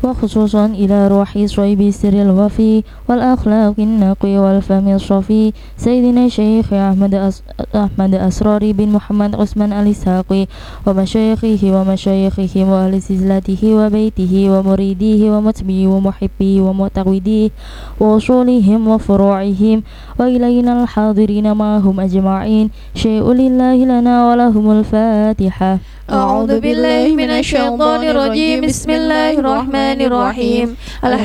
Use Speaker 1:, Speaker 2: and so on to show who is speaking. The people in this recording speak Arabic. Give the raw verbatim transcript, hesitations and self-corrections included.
Speaker 1: وخصوصا إلى روح صيب السر الوفي والأخلاق النقي والفم الصفي سيدنا الشيخ أحمد أس أحمد أسرار بن محمد عثمان الإسحاقي ومشايخه ومشايخه وأهل سلسلته وبيته ومريديه ومتبعيه ومحبيه ومعتقديه وأصولهم وفروعهم وإلينا الحاضرين معهم أجمعين شيء لله لنا ولهم الفاتحة.
Speaker 2: أعوذ بالله من الشيطان الرجيم. بسم الله الرحمن الرحيم. الحمد